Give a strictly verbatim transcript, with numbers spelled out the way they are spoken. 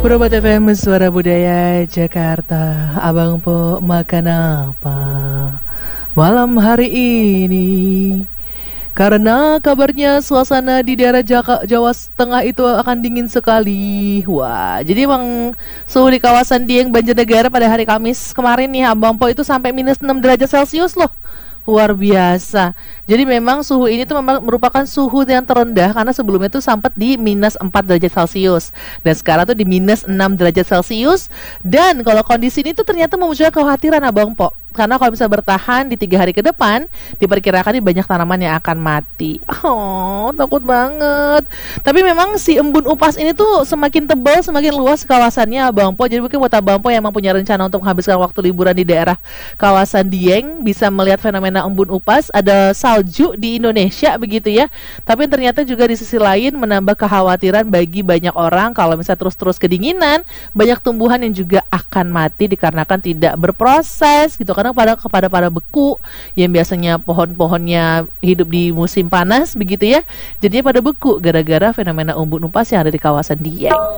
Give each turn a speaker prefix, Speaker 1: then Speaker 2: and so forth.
Speaker 1: Probat F M Suara Budaya Jakarta. Abang Po makan apa malam hari ini? Karena kabarnya suasana di daerah Jaka, Jawa Tengah itu akan dingin sekali. Wah, jadi emang suhu di kawasan Dieng Banjarnegara pada hari Kamis kemarin nih Abang Po itu sampai minus enam derajat Celcius loh. Luar biasa. Jadi memang suhu ini tuh memang merupakan suhu yang terendah karena sebelumnya tuh sempat di minus empat derajat Celcius dan sekarang tuh di minus enam derajat Celcius. Dan kalau kondisi ini tuh ternyata memunculkan kekhawatiran Abang Po, karena kalau bisa bertahan di tiga hari ke depan diperkirakan banyak tanaman yang akan mati. Oh, takut banget. Tapi memang si embun upas ini tuh semakin tebal semakin luas kawasannya Abang Po. Jadi mungkin buat Abang Po yang emang punya rencana untuk menghabiskan waktu liburan di daerah kawasan Dieng bisa melihat fenomena embun upas. Ada salju di Indonesia begitu ya. Tapi ternyata juga di sisi lain menambah kekhawatiran bagi banyak orang kalau misalnya terus-terus kedinginan, banyak tumbuhan yang juga akan mati dikarenakan tidak berproses gitu, karena pada kepada pada beku yang biasanya pohon-pohonnya hidup di musim panas begitu ya, jadinya pada beku gara-gara fenomena embun upas yang ada di kawasan Dieng.